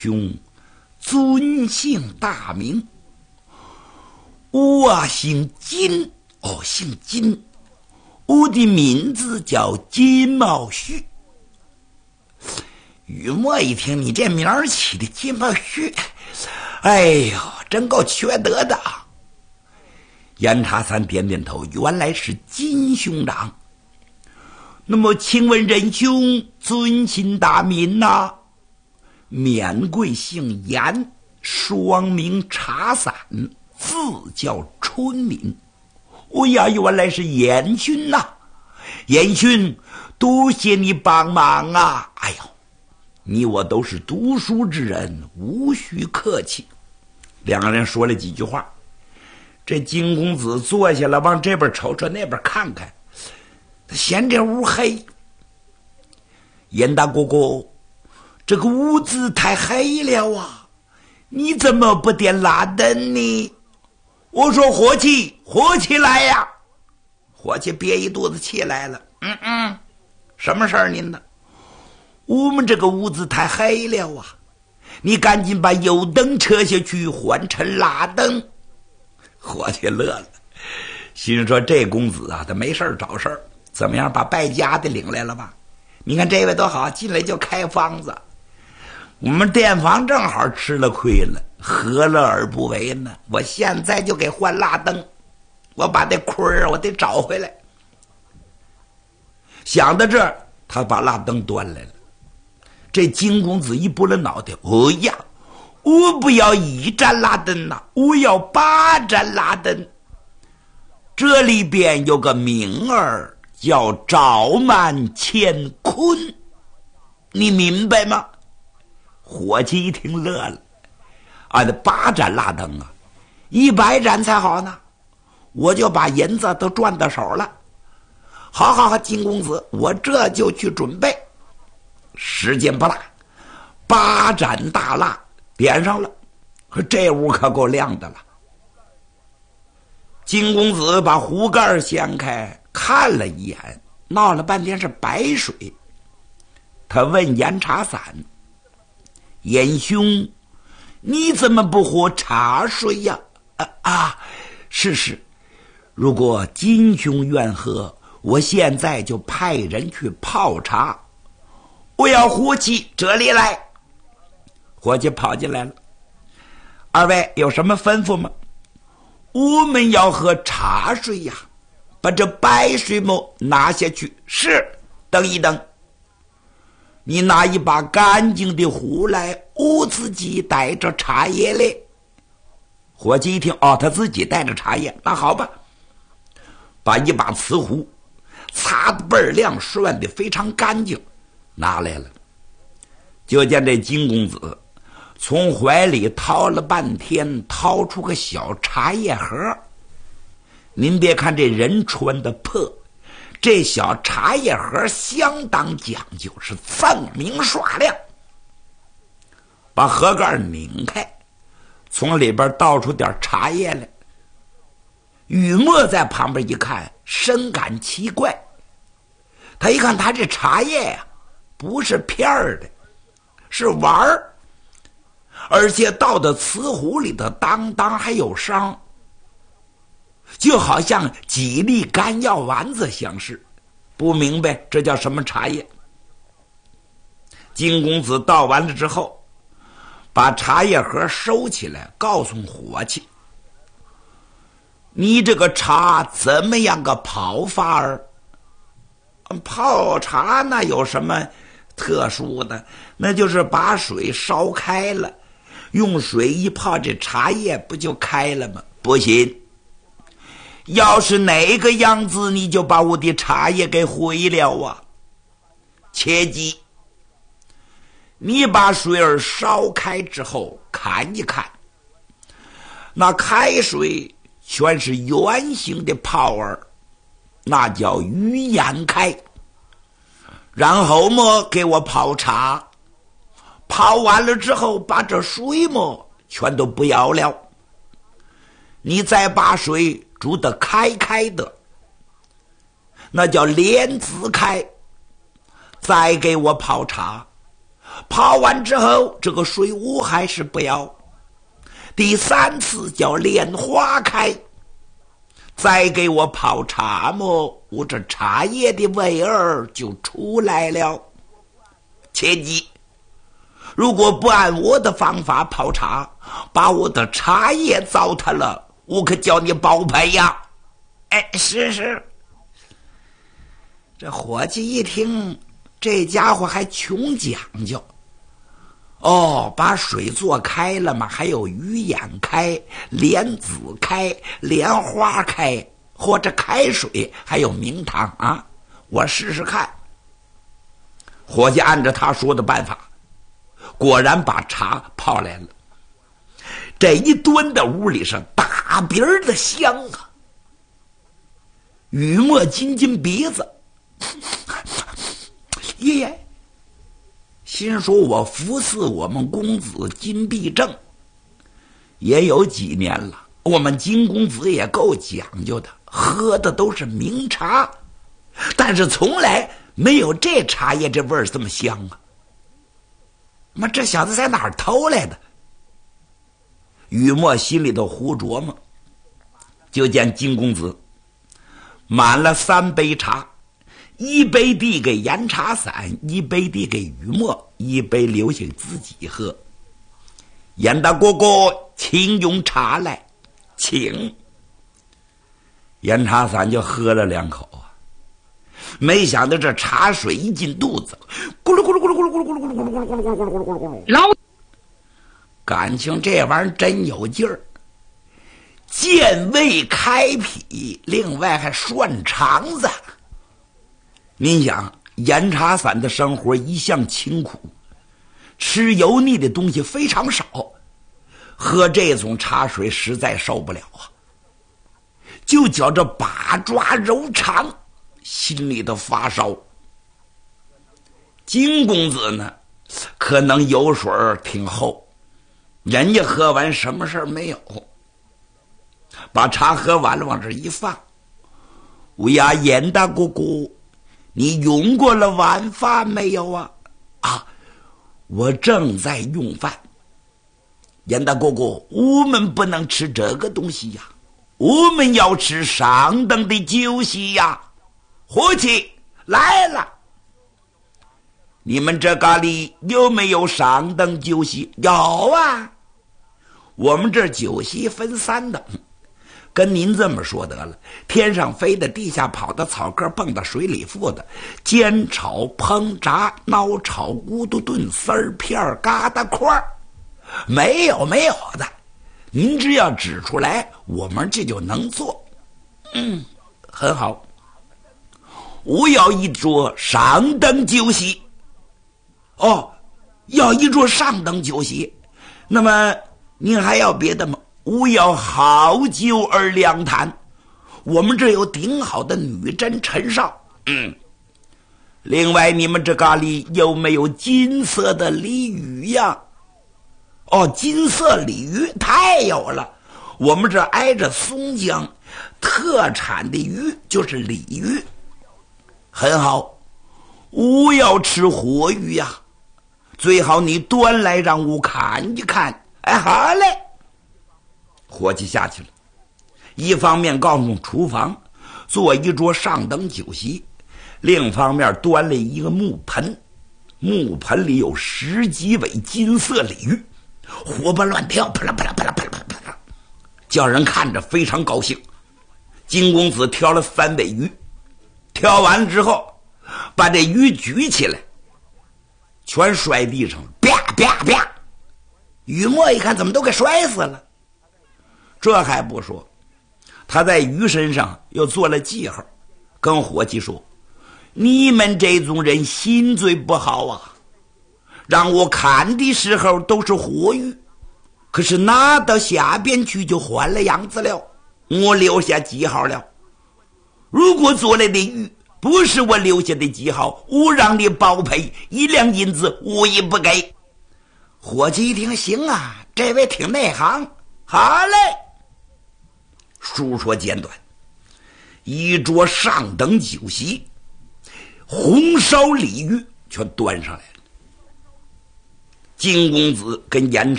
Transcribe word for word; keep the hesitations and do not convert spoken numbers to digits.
兄尊姓大名？我啊姓金，哦，姓金。我的名字叫金毛婿。雨墨一听，你这名儿起的金毛婿，哎呦，真够缺德的。严查三点点头，原来是金兄长。那么请问仁兄尊姓大名呐、啊？免贵姓严，双名茶伞，字叫春明。哦呀，原来是严勋呐、啊！严勋，多谢你帮忙啊！哎呦，你我都是读书之人，无需客气。两个人说了几句话，这金公子坐下了，往这边瞅瞅，那边看看，他嫌这屋黑。严大哥哥，这个屋子太黑了啊，你怎么不点蜡灯呢？我说伙计，火起来呀！伙计憋一肚子气来了。嗯嗯，什么事儿您呢？我们这个屋子太黑了啊，你赶紧把油灯撤下去，换成蜡灯。伙计乐了，心说这公子啊，他没事找事儿，怎么样把败家的领来了吧？你看这位多好，进来就开方子。我们店房正好吃了亏了，何乐而不为呢？我现在就给换蜡灯，我把这亏儿我得找回来。想到这儿，他把蜡灯端来了。这金公子一拨了脑袋，哦呀，我不要一盏蜡灯呐、啊，我要八盏蜡灯。这里边有个名儿叫赵满乾坤，你明白吗？伙计一听乐了，啊，这八盏蜡灯啊，一百盏才好呢，我就把银子都赚到手了。好好好，金公子，我这就去准备。时间不大，八盏大蜡点上了，这屋可够亮的了。金公子把壶盖掀开，看了一眼，闹了半天是白水。他问严茶伞：“严兄，你怎么不喝茶水呀？”啊啊，是是，如果金兄愿喝，我现在就派人去泡茶。我要伙计这里来。伙计跑进来了。二位有什么吩咐吗？我们要喝茶水呀，把这白水沫拿下去。是，等一等。你拿一把干净的壶来，我自己带着茶叶来。伙计一听，哦，他自己带着茶叶，那好吧。把一把瓷壶擦得倍儿亮，涮得非常干净，拿来了。就见这金公子从怀里掏了半天，掏出个小茶叶盒。您别看这人穿的破，这小茶叶盒相当讲究，是锃明刷亮。把盒盖拧开，从里边倒出点茶叶来。雨墨在旁边一看，深感奇怪。他一看，他这茶叶呀、啊，不是片儿的，是丸儿，而且倒到瓷壶里头，当当还有伤，就好像几粒干药丸子相似。不明白这叫什么茶叶。金公子倒完了之后，把茶叶盒收起来，告诉伙计：“你这个茶怎么样个泡法儿？”泡茶那有什么特殊的？那就是把水烧开了，用水一泡，这茶叶不就开了吗？不行，要是哪个样子，你就把我的茶叶给毁了啊！切记，你把水儿烧开之后看一看，那开水全是圆形的泡儿，那叫鱼眼开。然后么给我泡茶，泡完了之后把这水么全都不要了，你再把水煮得开开的，那叫莲子开。再给我泡茶， 泡完之后，这个水壶还是不要。第三次叫莲花开，再给我泡茶么，我这茶叶的味儿就出来了。切记，如果不按我的方法泡茶，把我的茶叶糟蹋了，我可叫你包赔呀！哎，是是。这伙计一听，这家伙还穷讲究。哦，把水做开了嘛，还有鱼眼开、莲子开、莲花开，或者开水，还有明汤啊！我试试看。伙计按照他说的办法，果然把茶泡来了。这一端到屋里上，大鼻儿的香啊！雨墨紧紧鼻子，爷爷。心说我服侍我们公子金必正也有几年了，我们金公子也够讲究的，喝的都是名茶，但是从来没有这茶叶这味儿这么香啊！妈，这小子在哪儿偷来的？雨墨心里头胡琢磨，就见金公子满了三杯茶，一杯递给严茶伞，一杯递给雨墨，一杯留下自己喝。严大哥哥，请用茶来，请。严茶伞就喝了两口啊，没想到这茶水一进肚子，咕噜咕噜咕噜咕噜咕噜咕噜咕噜咕噜咕噜咕噜咕噜咕噜咕噜咕噜咕噜，老感情这玩意儿真有劲儿，健胃开脾，另外还涮肠子。您想，严茶伞的生活一向清苦，吃油腻的东西非常少，喝这种茶水实在受不了啊，就觉着把抓揉肠，心里头发烧。金公子呢，可能油水挺厚，人家喝完什么事儿没有，把茶喝完了往这一放。我呀，严大姑姑，你用过了晚饭没有啊？啊，我正在用饭。严大姑姑，我们不能吃这个东西呀，我们要吃上等的酒席呀。伙计来了，你们这咖喱有没有上等酒席？有啊，我们这酒席分三等。跟您这么说得了，天上飞的，地下跑的，草根蹦的，水里浮的，煎炒烹炸熬炒咕嘟炖丝儿片疙瘩块儿，没有没有的，您只要指出来，我们这就能做。嗯，很好。我要一桌上等酒席。哦，要一桌上等酒席，那么您还要别的吗？我要好酒而良谈，我们这有顶好的女真陈绍。嗯，另外你们这咖喱有没有金色的鲤鱼呀？哦，金色鲤鱼太有了，我们这挨着松江，特产的鱼就是鲤鱼。很好，我要吃活鱼呀，最好你端来让我看一看。哎，好嘞。伙计下去了，一方面告诉厨房做一桌上等酒席，另一方面端了一个木盆，木盆里有十几尾金色鲤鱼，活蹦乱跳，啪啦啪啦啪啦啪啦啪啦，叫人看着非常高兴。金公子挑了三尾鱼，挑完之后把这鱼举起来，全摔地上了，啪啪啪！雨墨一看，怎么都给摔死了。这还不说，他在鱼身上又做了记号，跟伙计说：“你们这种人心嘴不好啊，让我看的时候都是活鱼，可是拿到下边去就换了样子了，我留下记号了。如果做来的鱼不是我留下的记号，我让你包赔，一两银子我也不给。”伙计一听，行啊，这位挺内行，好嘞。书说简短，一桌上等酒席，红烧鲤鱼全端上来了。 金公子跟严